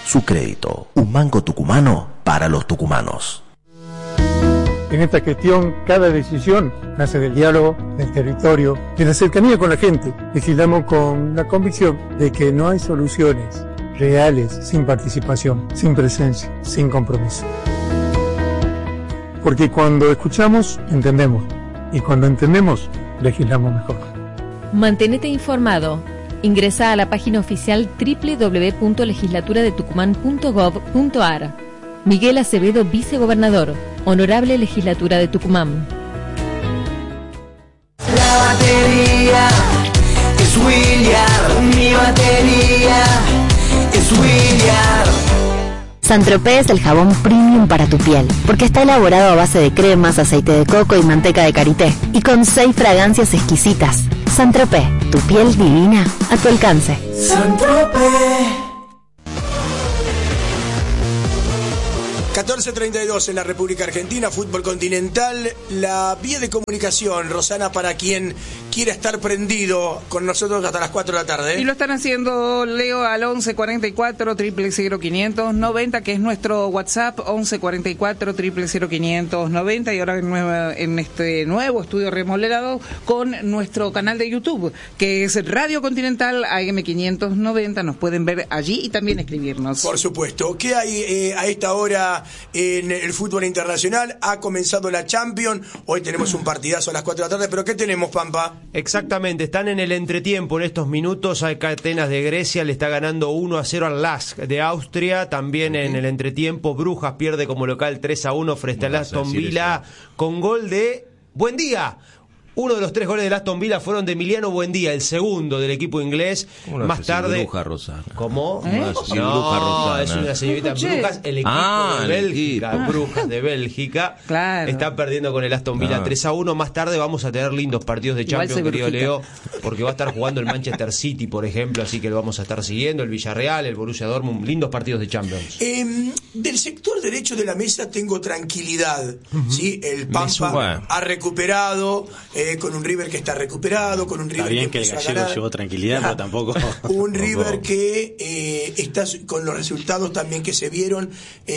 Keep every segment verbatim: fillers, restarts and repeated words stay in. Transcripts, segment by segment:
Su crédito, un banco tucumano para los tucumanos. En esta gestión, cada decisión nace del diálogo, del territorio, de la cercanía con la gente. Legislamos con la convicción de que no hay soluciones reales sin participación, sin presencia, sin compromiso. Porque cuando escuchamos, entendemos. Y cuando entendemos, legislamos mejor. Mantenete informado. Ingresa a la página oficial doble u doble u doble u punto legislatura de tucumán punto gov punto ar. Miguel Acevedo, vicegobernador. Honorable Legislatura de Tucumán. La batería es William, mi batería es William. Saint-Tropez es el jabón premium para tu piel, porque está elaborado a base de cremas, aceite de coco y manteca de karité, y con seis fragancias exquisitas. Saint-Tropez, tu piel divina a tu alcance. Saint-Tropez. catorce treinta y dos en la República Argentina, fútbol continental. La vía de comunicación, Rosana, para quien quiera estar prendido con nosotros hasta las cuatro de la tarde. Y lo están haciendo, Leo, al once cuarenta y cuatro, triple cero quinientos noventa, que es nuestro WhatsApp, once cuarenta y cuatro, triple cero quinientos noventa, y ahora en, nueva, en este nuevo estudio remodelado con nuestro canal de YouTube, que es Radio Continental A M quinientos noventa. Nos pueden ver allí y también escribirnos. Por supuesto. ¿Qué hay eh, a esta hora en el fútbol internacional? Ha comenzado la Champions, hoy tenemos un partidazo a las cuatro de la tarde, pero ¿qué tenemos, Pampa? Exactamente, están en el entretiempo en estos minutos. Hay Atenas de Grecia, le está ganando uno a cero al Lask de Austria. También en el entretiempo, Brujas pierde como local tres a uno frente al Aston Villa con gol de Buendía. Uno de los tres goles del Aston Villa fueron de Emiliano Buendía, el segundo del equipo inglés. Más tarde. Bruja Rosana. ¿Cómo? ¿Eh? No, Bruja Rosana. es una señorita Brujas, el equipo ah, de Bélgica. Equipo. Brujas de Bélgica. Claro. Está perdiendo con el Aston Villa Ah. tres a uno. Más tarde vamos a tener lindos partidos de Igual Champions, se querido brujita. Leo, porque va a estar jugando el Manchester City, por ejemplo, así que lo vamos a estar siguiendo. El Villarreal, el Borussia Dortmund, lindos partidos de Champions. Eh, del sector derecho de la mesa tengo tranquilidad. Uh-huh. ¿Sí? El Me Pampa suena. ha recuperado, eh, con un River que está recuperado, con un River Está bien que el empezó a gallego ganar. llevó tranquilidad, pero tampoco. Un River tampoco. que eh, está con los resultados también que se vieron,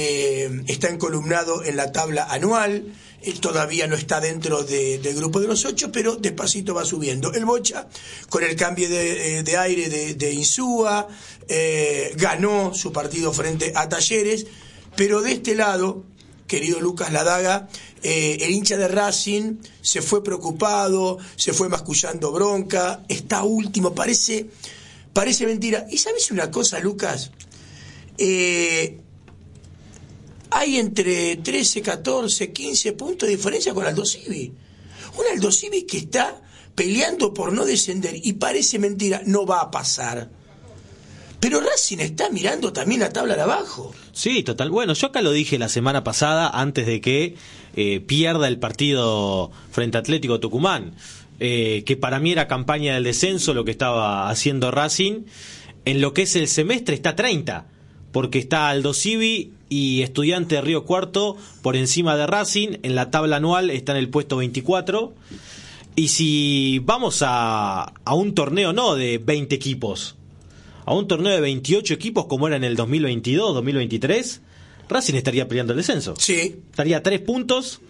eh, está encolumnado en la tabla anual. Él todavía no está dentro de, del grupo de los ocho, pero despacito va subiendo. El Bocha, con el cambio de, de aire de, de Insúa, eh, ganó su partido frente a Talleres, pero de este lado, querido Lucas Ladaga, eh, el hincha de Racing se fue preocupado, se fue mascullando bronca, está último, parece, parece mentira. ¿Y sabes una cosa, Lucas? Eh... Hay entre trece, catorce, quince puntos de diferencia con Aldo Civi. Un Aldo Civi que está peleando por no descender y parece mentira, no va a pasar. Pero Racing está mirando también la tabla de abajo. Sí, total. Bueno, yo acá lo dije la semana pasada, antes de que eh, pierda el partido frente a Atlético Tucumán, eh, que para mí era campaña del descenso lo que estaba haciendo Racing. En lo que es el semestre está treinta, porque está Aldo Civi y Estudiante de Río Cuarto por encima de Racing. En la tabla anual está en el puesto veinticuatro. Y si vamos a, a un torneo no de veinte equipos, a un torneo de veintiocho equipos como era en el dos mil veintidós, dos mil veintitrés, Racing estaría peleando el descenso. Sí. Estaría a tres puntos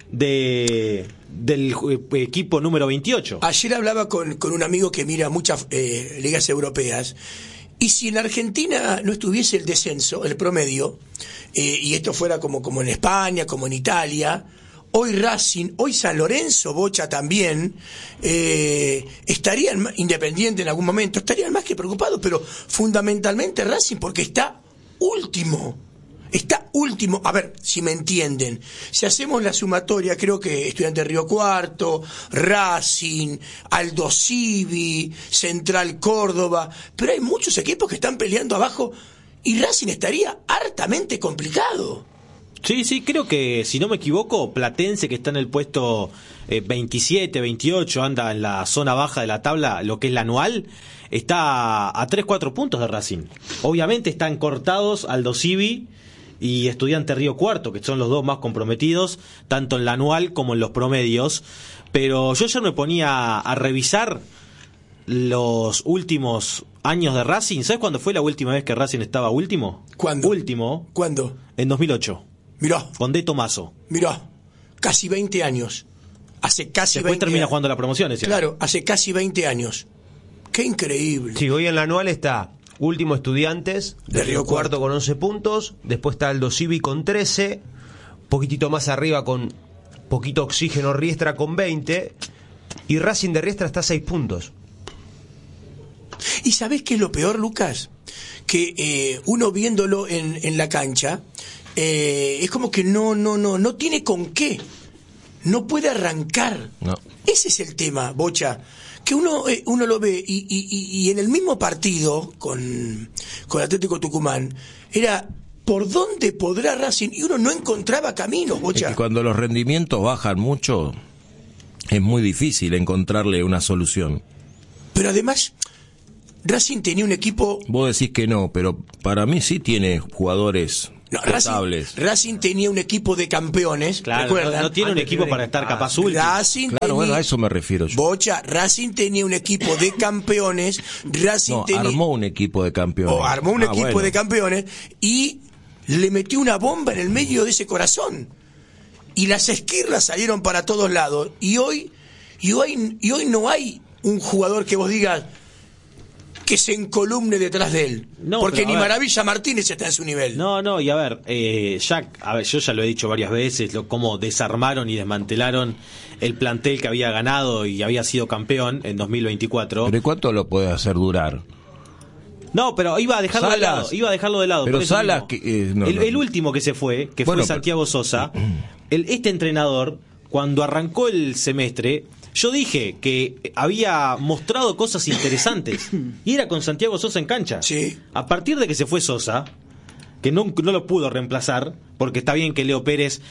de del equipo número veintiocho. Ayer hablaba con, con un amigo que mira muchas eh, ligas europeas. Y si en Argentina no estuviese el descenso, el promedio, eh, y esto fuera como, como en España, como en Italia, hoy Racing, hoy San Lorenzo, Bocha también, eh, estarían, Independiente en algún momento, estarían más que preocupados, pero fundamentalmente Racing porque está último. Está último, a ver si me entienden. Si hacemos la sumatoria, creo que Estudiante de Río Cuarto, Racing, Aldo Civi, Central Córdoba, pero hay muchos equipos que están peleando abajo y Racing estaría hartamente complicado. Sí, sí, creo que, si no me equivoco, Platense, que está en el puesto eh, veintisiete, veintiocho, anda en la zona baja de la tabla, lo que es la anual, está a tres cuatro puntos de Racing. Obviamente están cortados Aldo Civi y Estudiante Río Cuarto, que son los dos más comprometidos, tanto en la anual como en los promedios. Pero yo ya me ponía a revisar los últimos años de Racing, ¿sabes cuándo fue la última vez que Racing estaba último? ¿Cuándo? Último. ¿Cuándo? En dos mil ocho. Mirá. Con De Tomaso. Mirá, casi veinte años. Hace casi Después veinte termina años. jugando la promoción, ese Claro, hace casi veinte años. Qué increíble. Sí, hoy en la anual está último Estudiantes de, de Río Cuarto, Cuarto con once puntos, después está Aldo Civi con trece, poquitito más arriba con poquito oxígeno Riestra con veinte, y Racing de Riestra está a seis puntos. ¿Y sabés qué es lo peor, Lucas? Que eh, uno viéndolo en, en la cancha, eh, es como que no, no, no, no tiene con qué. No puede arrancar. No. Ese es el tema, Bocha. Que uno eh, uno lo ve y, y, y, y en el mismo partido con, con Atlético Tucumán, era por dónde podrá Racing, y uno no encontraba caminos, Bocha. Es que cuando los rendimientos bajan mucho, es muy difícil encontrarle una solución. Pero además, Racing tenía un equipo... Vos decís que no, pero para mí sí tiene jugadores no, Racing, Racing tenía un equipo de campeones, claro, ¿recuerdan? No, no tiene un equipo para estar capaz último. Racing claro, tenía, bueno, a eso me refiero yo. Bocha, Racing tenía un equipo de campeones, Racing no, tenía... armó un equipo de campeones. O armó un ah, equipo bueno. de campeones y le metió una bomba en el medio de ese corazón. Y las esquirlas salieron para todos lados. Y hoy, y hoy, y hoy no hay un jugador que vos digas que se encolumne detrás de él. No, porque pero, ni ver, Maravilla Martínez está en su nivel. No, no, y a ver, eh, Jack, a ver, yo ya lo he dicho varias veces, lo, cómo desarmaron y desmantelaron el plantel que había ganado y había sido campeón en dos mil veinticuatro. ¿Pero cuánto lo puede hacer durar? No, pero iba a dejarlo Salas, de lado, iba a dejarlo de lado. Pero Salas, que, eh, no, el, no. el último que se fue, que bueno, fue Santiago pero... Sosa, el, este entrenador, cuando arrancó el semestre, yo dije que había mostrado cosas interesantes y era con Santiago Sosa en cancha. Sí. A partir de que se fue Sosa, que no, no lo pudo reemplazar, porque está bien que Leo Pérez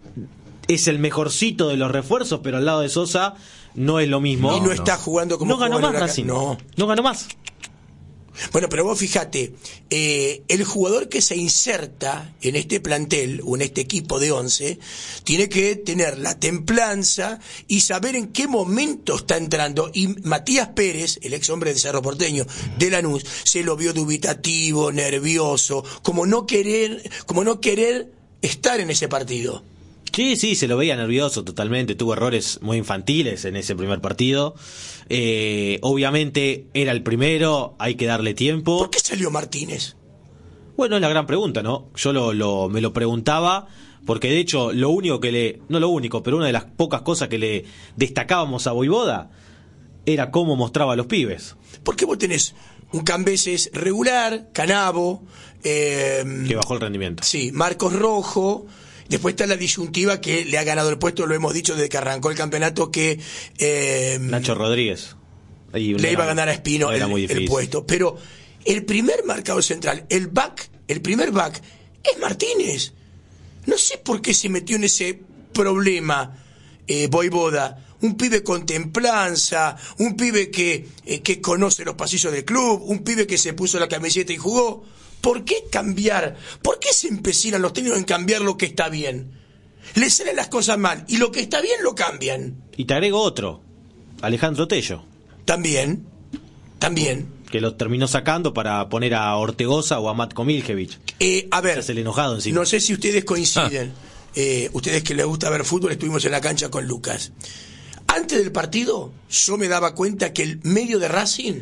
es el mejorcito de los refuerzos, pero al lado de Sosa no es lo mismo. Y no, no. está jugando como no ganó más Racing. No. no ganó más. Bueno, pero vos fíjate, eh, el jugador que se inserta en este plantel o en este equipo de once tiene que tener la templanza y saber en qué momento está entrando. Y Matías Pérez, el ex hombre de Cerro Porteño, de Lanús, se lo vio dubitativo, nervioso, como no querer, como no querer estar en ese partido. Sí, sí, se lo veía nervioso totalmente, tuvo errores muy infantiles en ese primer partido. Eh, obviamente era el primero, hay que darle tiempo. ¿Por qué salió Martínez? Bueno, es la gran pregunta, ¿no? Yo lo, lo, me lo preguntaba, porque de hecho lo único que le, no lo único, pero una de las pocas cosas que le destacábamos a Voivoda era cómo mostraba a los pibes. ¿Por qué vos tenés un Cambeses regular, Canavo, eh, que bajó el rendimiento? Sí, Marcos Rojo. Después está la disyuntiva que le ha ganado el puesto, lo hemos dicho desde que arrancó el campeonato, que eh, Nacho Rodríguez le era, iba a ganar a Espino el, el puesto. Pero el primer marcador central, el back, el primer back, es Martínez. No sé por qué se metió en ese problema eh, Voivoda. Un pibe con templanza, un pibe que, eh, que conoce los pasillos del club, un pibe que se puso la camiseta y jugó. ¿Por qué cambiar? ¿Por qué se empecinan los técnicos en cambiar lo que está bien? Les salen las cosas mal y lo que está bien lo cambian. Y te agrego otro, Alejandro Tello. También, también. Que lo terminó sacando para poner a Ortegoza o a Matko Miljevic. Eh, a ver, es el enojado encima. No sé si ustedes coinciden. Ah. Eh, ustedes que les gusta ver fútbol, estuvimos en la cancha con Lucas. Antes del partido, yo me daba cuenta que el medio de Racing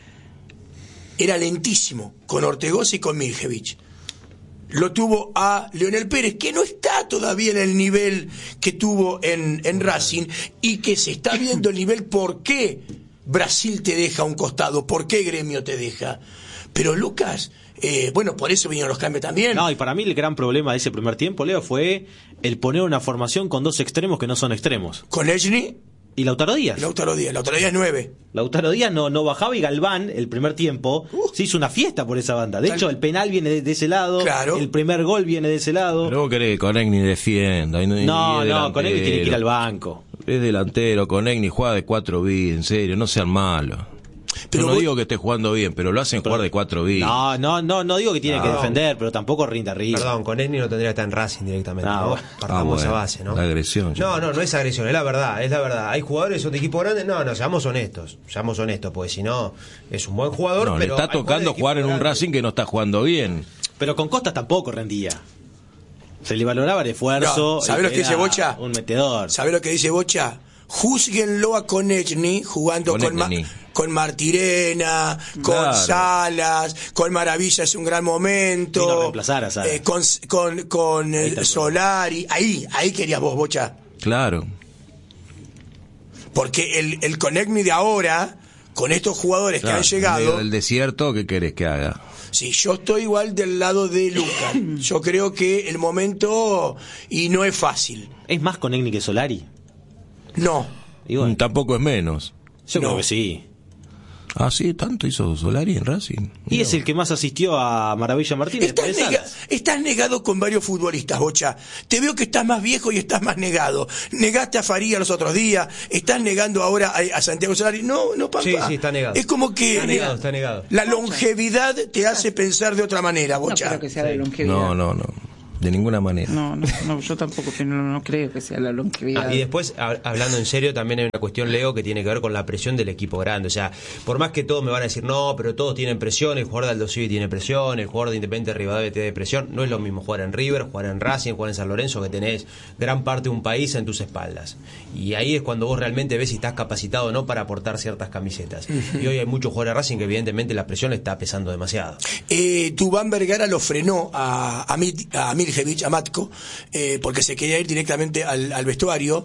era lentísimo, con Ortegoza y con Miljevic. Lo tuvo a Leonel Pérez, que no está todavía en el nivel que tuvo en, en Racing, y que se está viendo el nivel por qué Brasil te deja a un costado, por qué Gremio te deja. Pero Lucas, eh, bueno, por eso vinieron los cambios también. No, y para mí el gran problema de ese primer tiempo, Leo, fue el poner una formación con dos extremos que no son extremos. Con Echny y Lautaro Díaz. Lautaro Díaz, Lautaro Díaz nueve. Lautaro Díaz no, no bajaba, y Galván, el primer tiempo, uh, se hizo una fiesta por esa banda. De tal... hecho, el penal viene de, de ese lado, claro. El primer gol viene de ese lado. Pero vos querés que Conegni defienda. Y no, no, no Conegni tiene que ir al banco. Es delantero, Conegni juega de cuatro B, en serio, no sean malos. Pero Yo no vos... digo que esté jugando bien, pero lo hacen pero... jugar de cuatro b. No, no, no, no digo que tiene no. que defender, pero tampoco rinda arriba. Perdón, con Esni no tendría que estar en Racing directamente, no, ¿no? Partamos ah, bueno, esa base, ¿no? La agresión. No, no, no es agresión, es la verdad, es la verdad. Hay jugadores que son de equipo grande, no, no, seamos honestos, seamos honestos, porque si no, es un buen jugador, no, pero... le está tocando jugar en un grande. Racing que no está jugando bien. Pero con Costas tampoco rendía. Se le valoraba el esfuerzo. No, ¿sabés lo que dice Bocha? Un metedor. ¿Sabés lo que dice Bocha? Júzguenlo a Konechny jugando con, Ma- con Martirena, con claro. Salas, con Maravilla es un gran momento. Vino a reemplazar a Salas. Eh, con con, con el Solari. Ahí, ahí querías vos, Bocha. Claro. Porque el, el Konechny de ahora, con estos jugadores claro, que han llegado. En medio del desierto, ¿qué querés que haga? Sí, yo estoy igual del lado de Lucas. Yo creo que el momento, y no es fácil. ¿Es más Konechny que Solari? No. Bueno. Tampoco es menos. Yo no. creo que sí. Ah, sí, tanto hizo Solari en Racing. Y no. es el que más asistió a Maravilla Martínez. Estás, nega- estás negado con varios futbolistas, Bocha. Te veo que estás más viejo y estás más negado. Negaste a Faría los otros días, estás negando ahora a, a Santiago Solari. No, no, papá. Sí, sí, está negado. Es como que está negado, está negado. La longevidad te hace pensar de otra manera, Bocha. No creo que sea la longevidad. No, no, no. De ninguna manera. No, no, no yo tampoco no, no creo que sea la longevidad. Ah, y después, hablando en serio, también hay una cuestión, Leo, que tiene que ver con la presión del equipo grande. O sea, por más que todos me van a decir, no, pero todos tienen presión, el jugador de Aldo Civi tiene presión, el jugador de Independiente Rivadavia tiene presión, no es lo mismo jugar en River, jugar en Racing, jugar en San Lorenzo, que tenés gran parte de un país en tus espaldas. Y ahí es cuando vos realmente ves si estás capacitado o no para aportar ciertas camisetas. Uh-huh. Y hoy hay muchos jugadores de Racing que evidentemente la presión le está pesando demasiado. Eh, Dubán Vergara lo frenó a, a, Mit, a Miljevic, a Matko, Eh, porque se quería ir directamente al, al vestuario,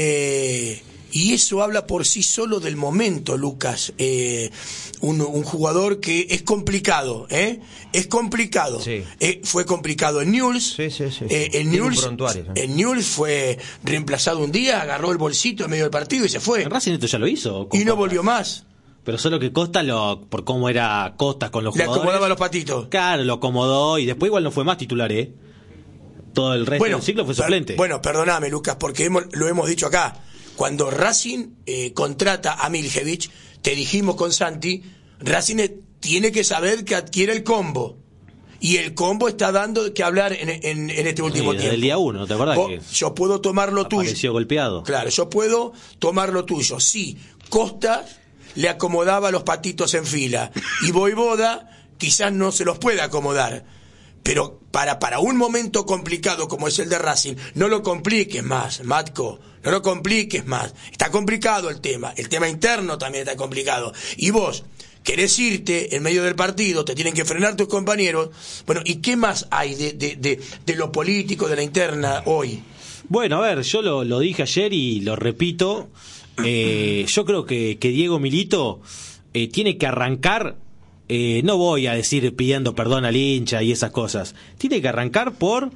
eh, y eso habla por sí solo del momento, Lucas. Eh, un, un jugador que es complicado, ¿eh? Es complicado. Sí. Eh, fue complicado en Newell's. Sí, sí, sí. Eh, en Newell's, en Newell's fue reemplazado un día, agarró el bolsito en medio del partido y se fue. En Racing esto ya lo hizo. Y no volvió más. Pero solo que Costa, lo, por cómo era Costas con los Le jugadores. Le acomodaba los patitos. Claro, lo acomodó y después igual no fue más titular, ¿eh? Todo el resto bueno, del ciclo fue suplente. Per, bueno, perdóname, Lucas, porque hemos, lo hemos dicho acá. Cuando Racing eh, contrata a Miljevic, te dijimos con Santi, Racing tiene que saber que adquiere el combo. Y el combo está dando que hablar en, en, en este último sí, tiempo. El día uno, ¿te acuerdas? Vos, que yo puedo tomar lo tuyo. Apareció golpeado. Claro, yo puedo tomar lo tuyo. Sí, Costa le acomodaba los patitos en fila. Y Voivoda quizás no se los pueda acomodar. Pero para, para un momento complicado como es el de Racing, no lo compliques más, Matko, no lo compliques más. Está complicado el tema, el tema interno también está complicado. Y vos querés irte en medio del partido, te tienen que frenar tus compañeros. Bueno, ¿y qué más hay de, de, de, de lo político, de la interna hoy? Bueno, a ver, yo lo, lo dije ayer y lo repito. Eh, yo creo que, que Diego Milito eh, tiene que arrancar. Eh, no voy a decir pidiendo perdón al hincha y esas cosas. Tiene que arrancar por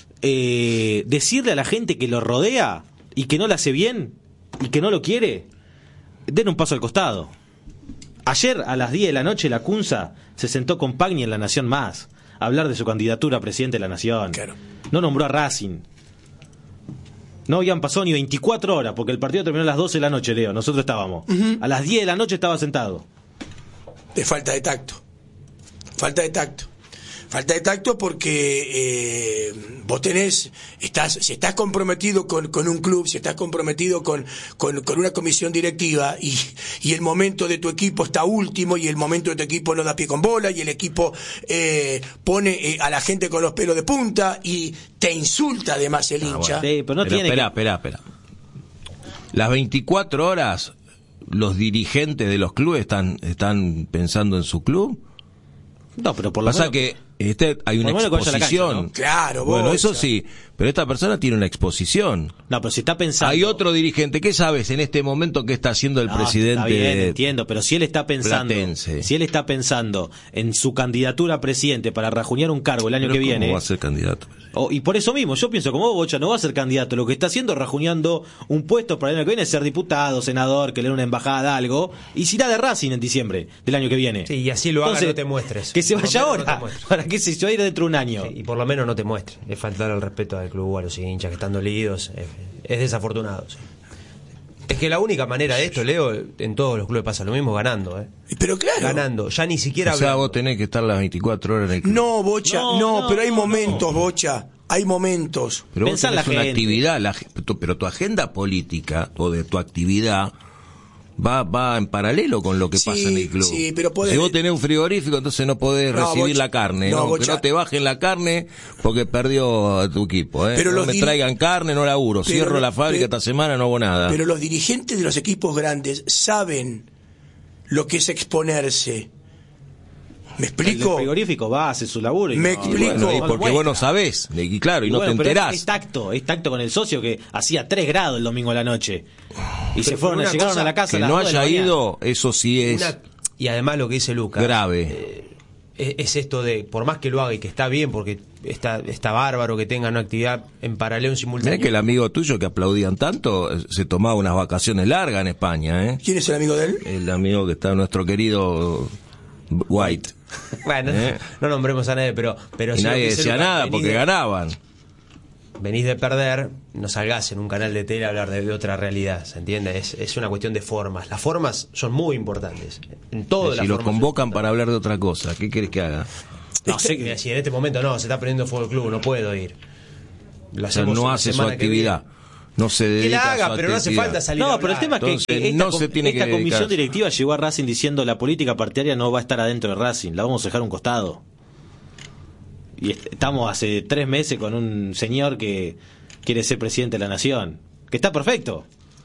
eh, decirle a la gente que lo rodea y que no lo hace bien y que no lo quiere, den un paso al costado. Ayer a las diez de la noche la Cunza se sentó con Pagni en La Nación Más a hablar de su candidatura a presidente de la Nación. Claro. No nombró a Racing. No habían pasado ni veinticuatro horas porque el partido terminó a las doce de la noche, Leo. Nosotros estábamos. Uh-huh. A las diez de la noche estaba sentado. De falta de tacto. Falta de tacto. Falta de tacto porque eh, vos tenés, estás, si estás comprometido con, con un club, si estás comprometido con, con, con una comisión directiva y, y el momento de tu equipo está último y el momento de tu equipo no da pie con bola y el equipo eh, pone eh, a la gente con los pelos de punta y te insulta además el hincha. Ah, bueno. Sí, pero no pero tiene espera, que... espera, espera. Las veinticuatro horas los dirigentes de los clubes están están pensando en su club. No, pero por lo pasa menos que este hay una exposición. Cancha, ¿no? Claro, bueno, vos, eso ya. sí, pero esta persona tiene una exposición. No, pero si está pensando. Hay otro dirigente, ¿qué sabes en este momento qué está haciendo el no, presidente? Está bien, entiendo, pero si él está pensando, Platense. si él está pensando en su candidatura a presidente para rajuñar un cargo el año pero que ¿cómo viene. va a ser candidato? Oh, y por eso mismo, yo pienso como vos, Bocha, no va a ser candidato. Lo que está haciendo es rajuñando un puesto para el año que viene, es ser diputado, senador, que le dé una embajada, algo, y se irá de Racing en diciembre del año que viene. Sí, y así lo Entonces, haga, no te muestres. Que se vaya ahora, no para que se vaya a ir dentro de un año. Sí, y por lo menos no te muestres. Es faltar el respeto al club, a los hinchas que están dolidos. Es, es desafortunado. Sí. Es que la única manera de esto, Leo, en todos los clubes pasa lo mismo, ganando, ¿eh? Pero claro. Ganando, ya ni siquiera... O sea, hablando. vos tenés que estar las veinticuatro horas en el club. No, Bocha, no, No, no pero hay no, momentos, no. Bocha, hay momentos. Pero vos Pensá en tenés la una gente. actividad, la, tu- pero tu agenda política o de tu actividad va va en paralelo con lo que Sí, pasa en el club. sí, pero podés- Si vos tenés un frigorífico, entonces no podés No, recibir Bocha, la carne, no, ¿no? Bocha. Que no te bajen la carne porque perdió a tu equipo, ¿eh? Pero no los me diri- traigan carne, no laburo. Pero Cierro lo- la fábrica pero- esta semana, no hago nada. Pero los dirigentes de los equipos grandes saben lo que es exponerse. ¿Me El explico? frigorífico va, hace su laburo. Y Me no, explico. Bueno, y no porque lo vos no muestra. sabés, y claro, y, Y no bueno, te pero enterás. Es, es tacto, es tacto con el socio que hacía tres grados el domingo a la noche. Y se pero fueron, una llegaron cosa a la casa Que a las no dos de la haya mañana. ido, eso sí es Una- y además lo que dice Lucas... grave. eh, es, es esto de, por más que lo haga y que está bien, porque está, está bárbaro que tengan una actividad en paralelo, en simultáneo... Mirá que el amigo tuyo que aplaudían tanto eh, se tomaba unas vacaciones largas en España, ¿eh? ¿Quién es el amigo de él? El amigo que está, nuestro querido White. Bueno, ¿Eh? no nombremos a nadie, pero... pero Y sí lo que nadie dice decía Lucas, nada venís porque de- ganaban. Venís de perder, no salgás en un canal de tele a hablar de, de otra realidad, ¿se entiende? Es, es una cuestión de formas. Las formas son muy importantes. En todo Si las lo formas convocan para hablar de otra cosa, ¿qué querés que haga? No sé, que si en este momento no, se está prendiendo fuego el club, no puedo ir. Lo O sea, hacemos no la hace su semana que actividad. viene. No se Que dedica la a haga, su pero no hace actividad. falta salir a No, pero el hablar. tema es que- Entonces, que, esta, no se com- tiene esta que comisión dedicar. directiva llegó a Racing diciendo la política partidaria no va a estar adentro de Racing, la vamos a dejar a un costado. Y est- estamos hace tres meses con un señor que quiere ser presidente de la nación, que está perfecto.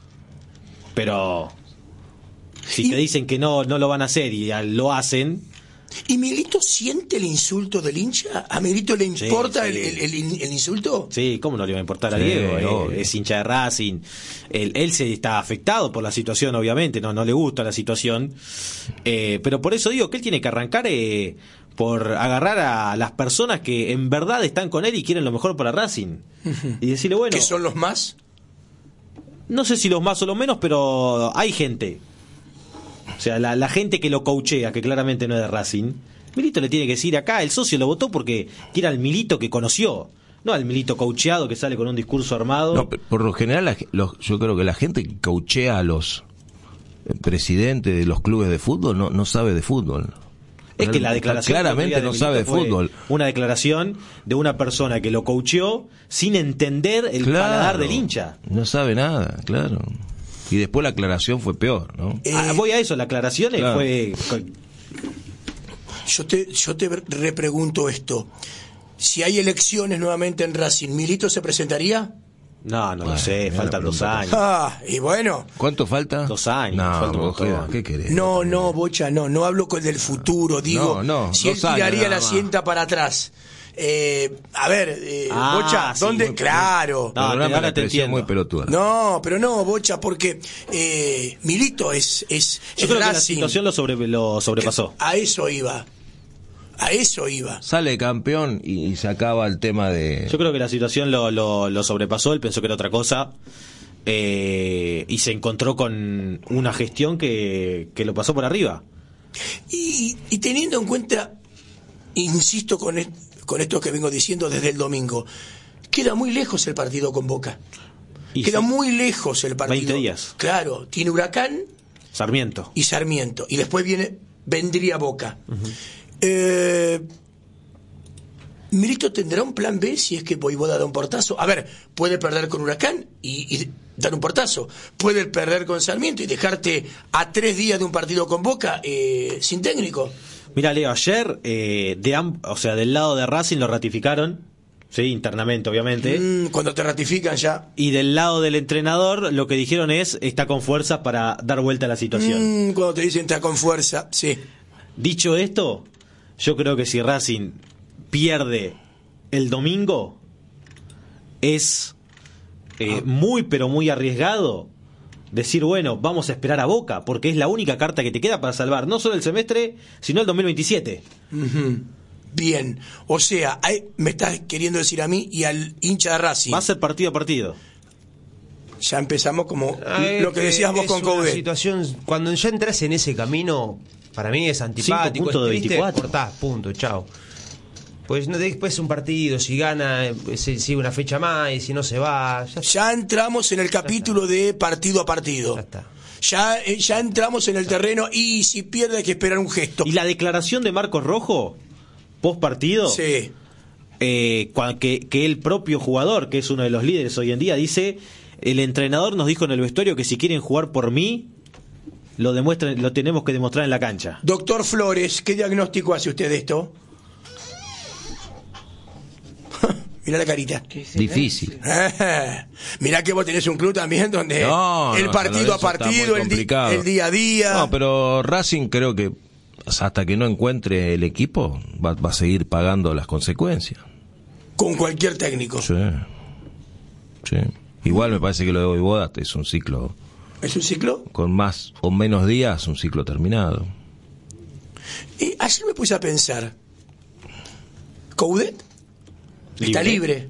Pero si Y- te dicen que no no lo van a hacer y a- lo hacen, ¿Y Milito siente el insulto del hincha? ¿A Milito le Sí, importa sí. El, el- el- el insulto? sí, ¿cómo no le va a importar a Sí, Diego? Eh, obvio. es hincha de Racing. Él, él se está afectado por la situación, obviamente, no, no le gusta la situación. Eh, pero por eso digo que él tiene que arrancar eh, por agarrar a las personas que en verdad están con él y quieren lo mejor para Racing. Y decirle, bueno, ¿Que son los más? no sé si los más o los menos, pero hay gente. O sea, la, la gente que lo coachea, que claramente no es de Racing, Milito le tiene que decir acá, el socio lo votó porque quiere al Milito que conoció, no al Milito coacheado que sale con un discurso armado. No, por lo general, la ge- los- yo creo que la gente que coachea a los eh, presidentes de los clubes de fútbol no, no sabe de fútbol. Es que la declaración claramente del otro no día sabe de Milito fue fútbol. Una declaración de una persona que lo coacheó sin entender el Claro, paladar del hincha. No sabe nada, claro. Y después la aclaración fue peor, ¿no? Eh, Ah, voy a eso, la aclaración claro. fue... Yo te, yo te repregunto esto. Si hay elecciones nuevamente en Racing, ¿Milito se presentaría? No, no lo Bueno, sé, mira faltan la dos pregunta. años. Ah, y bueno. ¿Cuánto falta? Dos años, No, falta un vos, montón. ¿qué querés? No, no, Bocha, no. No hablo con el del futuro. Digo, No, no, si él dos años tiraría nada la más. cinta para atrás. Eh, a ver, eh, Ah, Bocha, sí, ¿dónde? muy- Claro. No, Perdóname te- ahora la te expresión entiendo. muy pelotuda. No, pero no, Bocha, porque eh, Milito es, es, Yo es creo que la Racing. situación lo, sobre, lo sobrepasó. A eso iba. A eso iba. Sale campeón y, y se acaba el tema de... Yo creo que la situación lo, lo, lo sobrepasó, él pensó que era otra cosa eh, y se encontró con una gestión que, que lo pasó por arriba. Y, y teniendo en cuenta, insisto con, et- con esto que vengo diciendo desde el domingo, queda muy lejos el partido con Boca. Y Queda sí, muy lejos el partido. veinte días. Claro, tiene Huracán Sarmiento. y Sarmiento. Y después viene vendría Boca. Eh, Milito tendrá un plan B si es que Voivoda da un portazo. A ver, puede perder con Huracán y, y dar un portazo. Puede perder con Sarmiento y dejarte a tres días de un partido con Boca eh, sin técnico. Mira, Leo, ayer, eh, de am- o sea, del lado de Racing lo ratificaron, sí, internamente, obviamente. Mm, cuando te ratifican ya. Y del lado del entrenador, lo que dijeron es, está con fuerza para dar vuelta a la situación. Mm, cuando te dicen está con fuerza, sí. Dicho esto, yo creo que si Racing pierde el domingo, es eh, muy, pero muy arriesgado decir, bueno, vamos a esperar a Boca, porque es la única carta que te queda para salvar, no solo el semestre, sino el dos mil veintisiete. Ujú. Bien. O sea, hay- me estás queriendo decir a mí y al hincha de Racing. Va a ser partido a partido. Ya empezamos como Ah, es lo que decías vos es con una Coudet. situación, cuando ya entras en ese camino, para mí es antipático, puntos es de triste, veinticuatro. cortás, punto, chao. Pues no, después un partido, si gana, se sigue una fecha más, y si no se va. Ya, ya entramos en el capítulo de partido a partido. Ya está. Ya, eh, ya entramos en el terreno y si pierde hay que esperar un gesto. ¿Y la declaración de Marcos Rojo, post partido? Sí. Eh, que, que el propio jugador, que es uno de los líderes hoy en día, dice: el entrenador nos dijo en el vestuario que si quieren jugar por mí, lo demuestren, lo tenemos que demostrar en la cancha. Doctor Flores, ¿qué diagnóstico hace usted de esto? Mirá la carita. Difícil. Mirá que vos tenés un club también donde no, el no, partido a partido, el, di el día a día. No, pero Racing creo que hasta que no encuentre el equipo va, va a seguir pagando las consecuencias. Con cualquier técnico. Sí. Sí. Igual me parece que lo de Voivoda es un ciclo. ¿Es un ciclo? Con más o menos días, un ciclo terminado. Y ayer me puse a pensar, ¿Coudet? Está libre.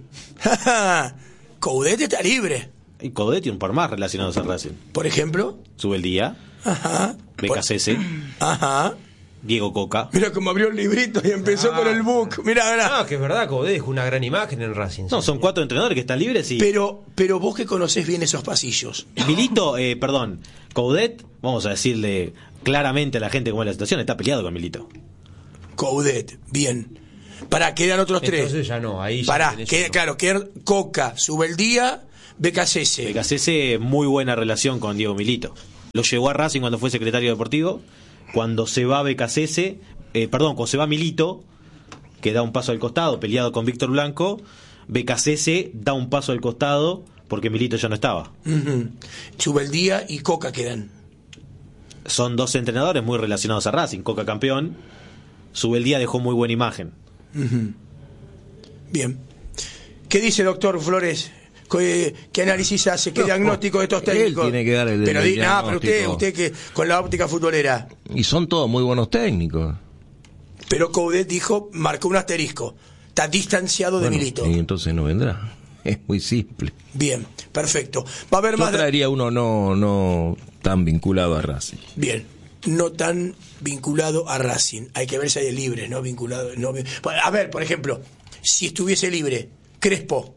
Coudet está libre. Y Coudet y un par más relacionados a Racing. Por ejemplo. Sube el día. Ajá. B K C S. Ajá. Diego Coca. Mira cómo abrió el librito y empezó ah. con el book. Mira, mira. No, que es verdad, Coudet dejó una gran imagen en Racing. No, son cuatro entrenadores que están libres y... Pero, pero vos que conocés bien esos pasillos. Milito, eh, perdón, Coudet, vamos a decirle claramente a la gente cómo es la situación, está peleado con Milito. Coudet, bien. Para, quedan otros tres. Entonces ya no, ahí ya Para, queda, claro, queda Coca, sube el día, B K C S. B K C S, muy buena relación con Diego Milito. Lo llevó a Racing cuando fue secretario deportivo. Cuando se va B K C S, eh, perdón, cuando se va Milito, que da un paso al costado, peleado con Víctor Blanco, B K C S da un paso al costado porque Milito ya no estaba. Uh-huh. Sube el día y Coca quedan. Son dos entrenadores muy relacionados a Racing. Coca campeón, sube el día dejó muy buena imagen. Uh-huh. Bien. ¿Qué dice doctor Flores? ¿Qué, qué análisis hace? ¿Qué no, diagnóstico de estos técnicos? Él tiene que dar el, pero, el nah, pero usted, usted que con la óptica futbolera. Y son todos muy buenos técnicos. Pero Coudet dijo, marcó un asterisco. Está distanciado bueno, de Milito. Y entonces no vendrá. Es muy simple. Bien, perfecto. Va a haber Yo más. traería uno no, no tan vinculado a Racing. Bien. No tan vinculado a Racing. Hay que ver si hay libres, ¿no? Vinculado. No, a ver, por ejemplo, si estuviese libre, Crespo.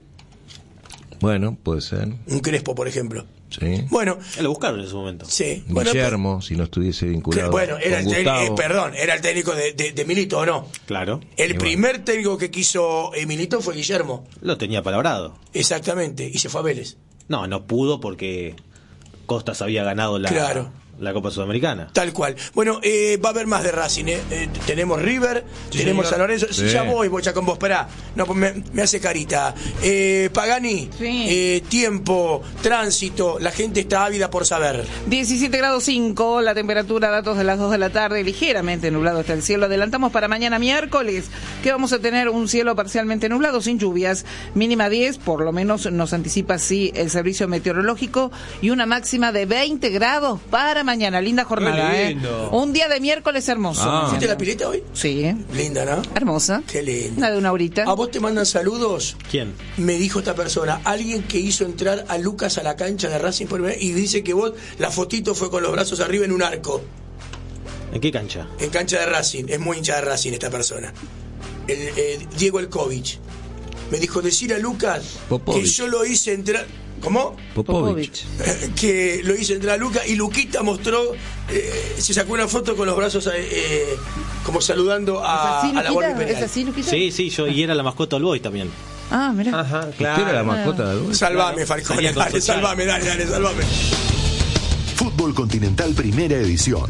Bueno, puede ser. Un Crespo, por ejemplo. Sí. Bueno. Lo buscaron en ese momento. Sí. Guillermo, bueno, si no estuviese vinculado. Que, bueno, era con el Gustavo. Eh, perdón, era el técnico de, de, de Milito, ¿o no? Claro. El y primer bueno. técnico que quiso eh, Milito fue Guillermo. Lo tenía palabrado. Exactamente. Y se fue a Vélez. No, no pudo porque Costas había ganado la, claro. la Copa Sudamericana. Tal cual. Bueno, eh, va a haber más de Racing, ¿eh? eh tenemos River, sí, tenemos San Lorenzo. Sí. Ya voy, voy ya con vos, esperá. No, pues me, me hace carita. Eh, Pagani, sí. eh, tiempo, tránsito, la gente está ávida por saber. diecisiete grados cinco, la temperatura, datos de las dos de la tarde, ligeramente nublado está el cielo. Adelantamos para mañana miércoles, que vamos a tener un cielo parcialmente nublado, sin lluvias, mínima diez, por lo menos nos anticipa así el servicio meteorológico, y una máxima de veinte grados para mañana. Linda jornada, ¿eh? Un día de miércoles hermoso. Ah. ¿Fuiste a la pileta hoy? Sí. Linda, ¿no? Hermosa. Qué linda. Una de una horita. ¿A vos te mandan saludos? ¿Quién? Me dijo esta persona, alguien que hizo entrar a Lucas a la cancha de Racing por primera vez, y dice que vos, la fotito fue con los brazos arriba en un arco. ¿En qué cancha? En cancha de Racing. Es muy hincha de Racing esta persona. El, eh, Diego Elkovich. Me dijo, decir a Lucas Popovich. Que yo lo hice entrar... ¿Cómo? Popovich. Que lo hice entrar a Lucas y Luquita mostró, eh, se sacó una foto con los brazos eh, como saludando a, así, a la Volpi penal. ¿Es así, Luquita? Sí, sí, yo y era la mascota del Boy también. Ah, mira. Ajá, claro. ¿Usted era la mascota del Boy? Salvame, Falcone, dale, salvame, dale, dale, salvame. Fútbol Continental Primera Edición.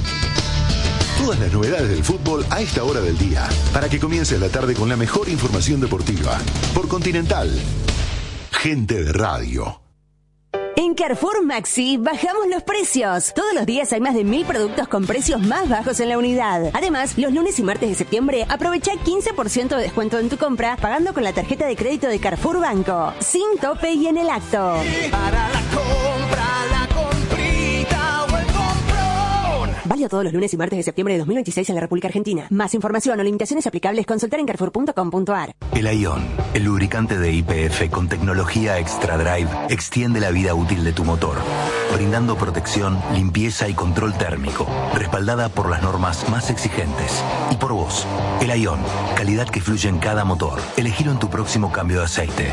Todas las novedades del fútbol a esta hora del día, para que comience la tarde con la mejor información deportiva. Por Continental. Gente de radio. En Carrefour Maxi bajamos los precios. Todos los días hay más de mil productos con precios más bajos en la unidad. Además, los lunes y martes de septiembre aprovecha quince por ciento de descuento en tu compra pagando con la tarjeta de crédito de Carrefour Banco. Sin tope y en el acto. Para la compra, la comprita o el comprón. Válido todos los lunes y martes de septiembre de dos mil veintiséis en la República Argentina. Más información o limitaciones aplicables consultar en carrefour punto com punto a r. El Ion, el lubricante de Y P F con tecnología Extra Drive, extiende la vida útil de tu motor. brindando protección, limpieza y control térmico, respaldada por las normas más exigentes. Y por vos, el Ion, calidad que fluye en cada motor. Elegilo en tu próximo cambio de aceite.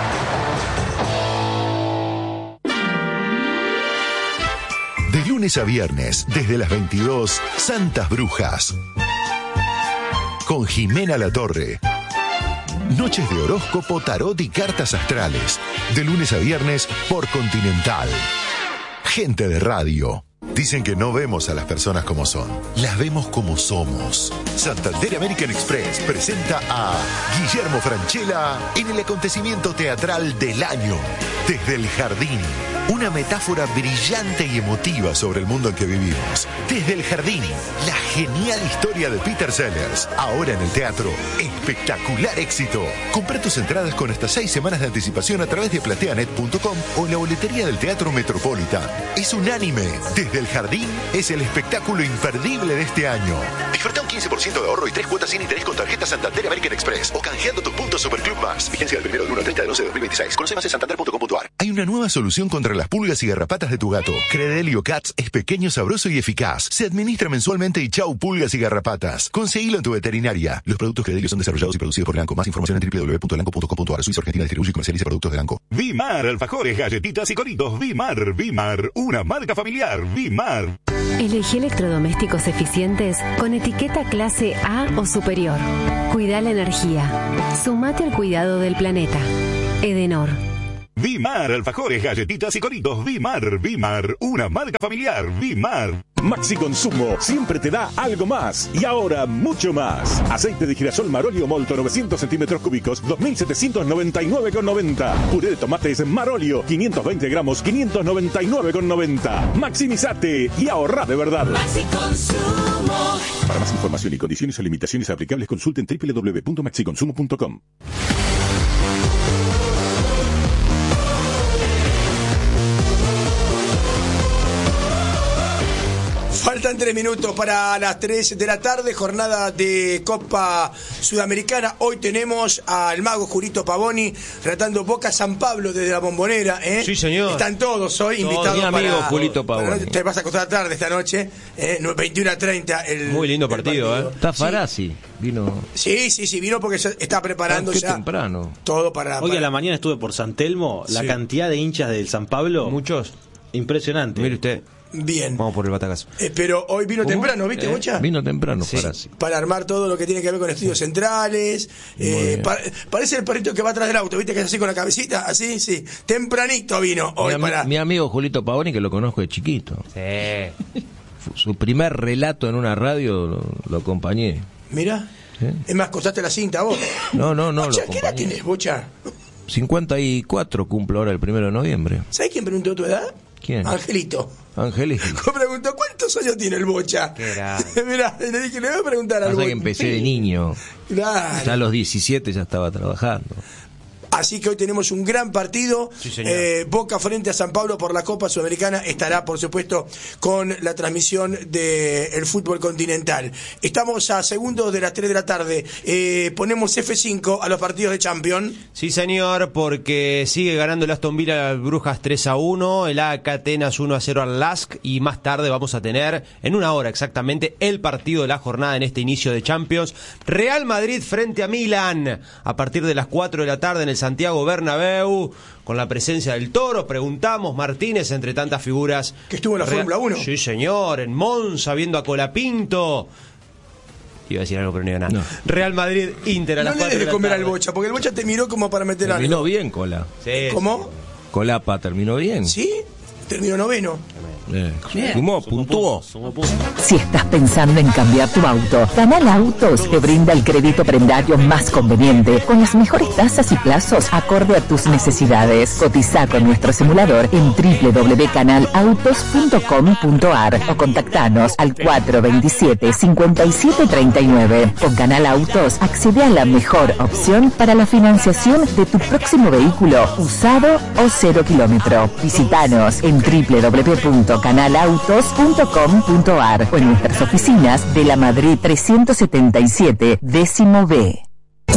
De lunes a viernes, desde las veintidós, Santas Brujas. Con Jimena Latorre. Noches de horóscopo, tarot y cartas astrales. De lunes a viernes por Continental. Gente de radio. Dicen que no vemos a las personas como son, las vemos como somos. Santander American Express presenta a Guillermo Francella en el acontecimiento teatral del año, Desde el Jardín. Una metáfora brillante y emotiva sobre el mundo en que vivimos. Desde el Jardín, la genial historia de Peter Sellers. Ahora en el teatro, espectacular éxito. Compra tus entradas con hasta seis semanas de anticipación a través de plateanet punto com o en la boletería del Teatro Metropolitan. Es unánime. Desde el Jardín es el espectáculo imperdible de este año. Disfruta un quince por ciento de ahorro y tres cuotas sin interés con tarjeta Santander American Express o canjeando tus puntos Superclub Más. Vigencia del primero del uno al treinta de doce de dos mil veintiséis. Conoce más en santander punto com punto a r. Hay una nueva solución contra las pulgas y garrapatas de tu gato. Credelio Cats es pequeño, sabroso y eficaz. Se administra mensualmente y chau pulgas y garrapatas. Conseguilo en tu veterinaria. Los productos Credelio son desarrollados y producidos por Lanco. Más información en doble u doble u doble u punto lanco punto com punto a r. Suiza Argentina distribuye y comercializa productos de Lanco. Vimar, alfajores, galletitas y coritos. Vimar, Vimar, una marca familiar. Vimar. Elegí electrodomésticos eficientes con etiqueta clase A o superior. Cuida la energía. Sumate al cuidado del planeta. Edenor. Vimar, alfajores, galletitas y coritos. Vimar, Vimar, una marca familiar. Vimar. Maxi Consumo siempre te da algo más y ahora mucho más. Aceite de girasol Marolio Molto novecientos centímetros cúbicos, dos mil setecientos noventa y nueve con noventa. Puré de tomates Marolio quinientos veinte gramos, quinientos noventa y nueve con noventa. Maximizate y ahorra de verdad. Maxi Consumo. Para más información y condiciones o limitaciones aplicables, consulten doble u doble u doble u punto maxi consumo punto com. Faltan tres minutos para las tres de la tarde, jornada de Copa Sudamericana. Hoy tenemos al mago Julito Pavoni tratando Boca San Pablo desde la Bombonera. ¿eh? Sí, señor. Están todos hoy Todo invitados. mi amigo para, Julito Pavoni. para, te vas a acostar tarde esta noche, ¿eh? veintiuno a treinta. El, Muy lindo partido, partido. ¿eh? Está Farasi, vino. Sí, sí, sí, vino porque se está preparando Qué ya temprano. todo para... Hoy para... a la mañana estuve por San Telmo, la Sí. cantidad de hinchas del San Pablo. Muchos. Impresionante. Mire usted. Bien. Vamos por el batacazo. Eh, pero hoy vino ¿Cómo? temprano, ¿viste, ¿Eh? Bocha? Vino temprano Sí. Farasi. Para armar todo lo que tiene que ver con estudios centrales. Eh, bien. pa- parece el perrito que va atrás del auto, ¿viste? Que es así con la cabecita, así, sí. Tempranito vino hoy mi, para... ami- mi amigo Julito Pavoni, que lo conozco de chiquito. Sí. Fu- Su primer relato en una radio lo, lo acompañé. Mira, ¿Sí? es más, costaste la cinta vos. No, no, no. Bocha, lo ¿qué edad acompañé. tenés, Bocha? cincuenta y cuatro cumplo ahora el primero de noviembre. ¿Sabés quién preguntó tu edad? ¿Quién? Angelito. Angelito. Me preguntó, ¿cuántos años tiene el Bocha? Qué grande. Mirá, le dije, le voy a preguntar al Pasa Bocha. que empecé de niño. Claro. Ya a los diecisiete ya estaba trabajando. Así que hoy tenemos un gran partido. Sí, señor. Eh, Boca frente a San Pablo por la Copa Sudamericana. Estará, por supuesto, con la transmisión del fútbol continental. Estamos a segundos de las tres de la tarde. Eh, ponemos F cinco a los partidos de Champions. Sí, señor, porque sigue ganando el Aston Villa al Brujas tres a uno, el A K Atenas uno a cero al Lask, y más tarde vamos a tener, en una hora exactamente, el partido de la jornada en este inicio de Champions. Real Madrid frente a Milan, a partir de las cuatro de la tarde en el Santiago Bernabéu, con la presencia del Toro. Preguntamos, Martínez, entre tantas figuras. Que estuvo en la Real- Fórmula uno. Sí, señor, en Monza, viendo a Colapinto. Iba a decir algo, pero no iba nada. No. Real Madrid, Inter a No las le cuatro des de de la comer tarde. al Bocha, porque el Bocha te miró como para meter Terminó algo. bien Cola. Sí, ¿Cómo? Colapa terminó bien. ¿Sí? Terminó noveno. Eh, sumó, puntuó. Si estás pensando en cambiar tu auto, Canal Autos te brinda el crédito prendario más conveniente, con las mejores tasas y plazos acorde a tus necesidades. Cotiza con nuestro simulador en doble u doble u doble u punto canal autos punto com punto a r o contactanos al cuatro veintisiete, cincuenta y siete treinta y nueve. Con Canal Autos accede a la mejor opción para la financiación de tu próximo vehículo, usado o cero kilómetro. Visítanos en doble u doble u doble u punto canal autos punto com punto a r o en nuestras oficinas de la Madrid trescientos setenta y siete, décimo B.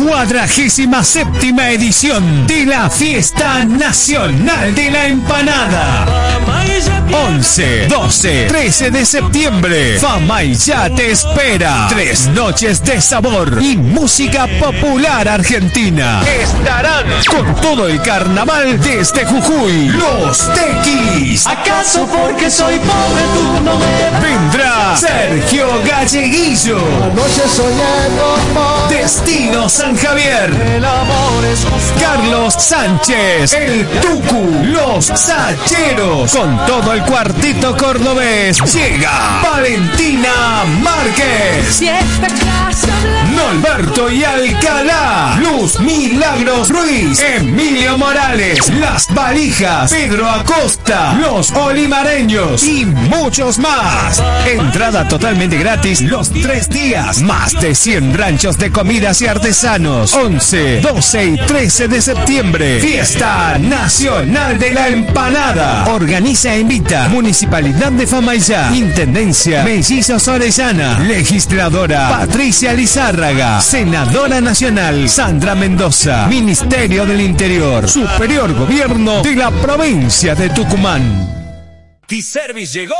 Cuadragésima séptima edición de la Fiesta Nacional de la Empanada. once, doce, trece de septiembre. Famaillá te espera. Tres noches de sabor y música popular argentina. Estarán con todo el carnaval desde Jujuy. Los Tequis. ¿Acaso porque soy pobre tú no me Vendrá Sergio Galleguillo. Anoche soñé con vos. Destino San Javier. El amor es justo. Carlos Sánchez. El Tucu. Los Sacheros. Con todo el cuartito cordobés. Llega Valentina Márquez. Si esta clase Norberto y Alcalá. Luz Milagros Ruiz. Emilio Morales. Las Valijas. Pedro Acosta. Los Olimareños. Y muchos más. Entrada totalmente gratis los tres días. Más de cien ranchos de comidas y artesanos. once, doce y trece de septiembre. Fiesta Nacional de la Empanada. Organiza e invita Municipalidad de Famaillá. Intendencia Mellizos Orellana. Legisladora Patricia Lizárraga. Senadora Nacional Sandra Mendoza. Ministerio del Interior. Superior Gobierno de la provincia de Tucumán. T-Service llegó